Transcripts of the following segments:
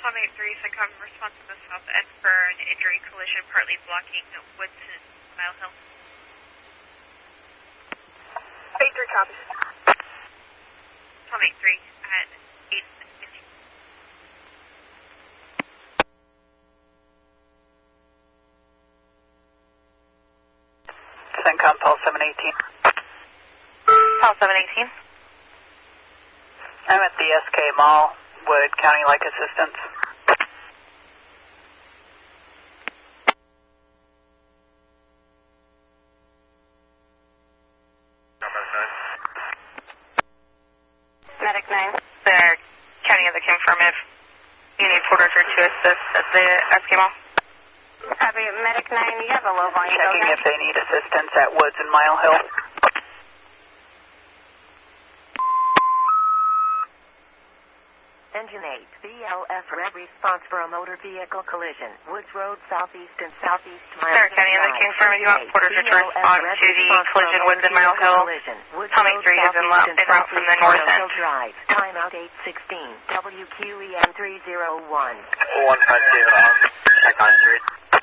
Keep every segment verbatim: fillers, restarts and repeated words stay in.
Tom eight three, SENCOM response to the south end for an injury collision partly blocking Woodson Mile Hill. eight three copies. Tom eight three at eight fifteen. SENCOM, Paul seven eighteen. Paul seven eighteen. I'm at the S K Mall, Wood County Like Assistance. Medic nine. The county of the confirm if you need Port Orchard to assist at the S K Mall. Copy. Medic nine, you have a low volume. Checking if they need assistance at Woods and Mile Hill. Engine eight, B L F Red response for a motor vehicle collision. Woods Road, southeast and southeast Mile Hill. Sir, County of the confirm if you want Port Orchard to respond to the collision Woods and Mile Hill. Tom eight three is en route from the north end. Drive. Timeout eight sixteen. W Q E M three zero one. one five two, check on three.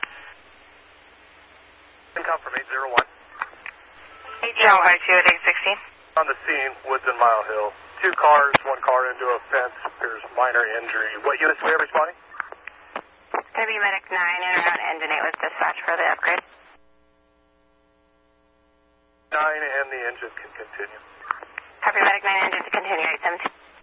SENCOM from eight zero one. eight zero one two at eight sixteen. On the scene, Woods and Mile Hill. Two cars, one car into a fence. There's minor injury. What units do we have responding? It's going to be Medic nine, in and around engine eight with dispatch for the upgrade. nine and the engine can continue. Copy. Medic nine, engine to continue eight seventeen.